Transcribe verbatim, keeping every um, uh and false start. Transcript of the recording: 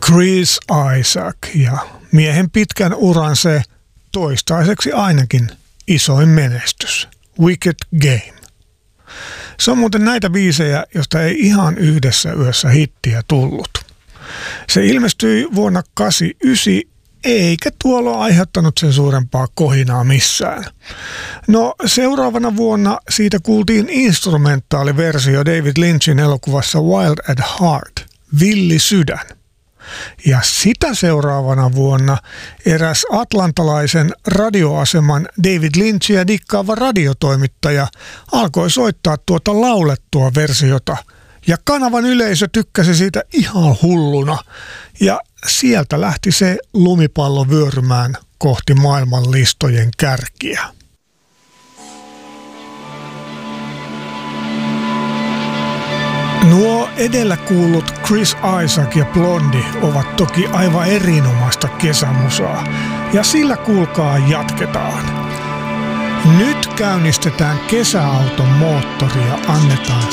Chris Isaak ja miehen pitkän uran se toistaiseksi ainakin isoin menestys, Wicked Game. Se on muuten näitä biisejä, josta ei ihan yhdessä yössä hittiä tullut. Se ilmestyi vuonna kahdeksankymmentäyhdeksän, eikä tuolloin aiheuttanut sen suurempaa kohinaa missään. No seuraavana vuonna siitä kuultiin instrumentaaliversio David Lynchin elokuvassa Wild at Heart, Villi sydän. Ja sitä seuraavana vuonna eräs atlantalaisen radioaseman David Lynchia dikkaava radiotoimittaja alkoi soittaa tuota laulettua versiota. Ja kanavan yleisö tykkäsi siitä ihan hulluna. Ja sieltä lähti se lumipallo vyörymään kohti maailman listojen kärkiä. Nuo edellä kuullut Chris Isaak ja Blondie ovat toki aivan erinomaista kesämusaa. Ja sillä kuulkaa jatketaan. Nyt käynnistetään kesäauton moottori ja annetaan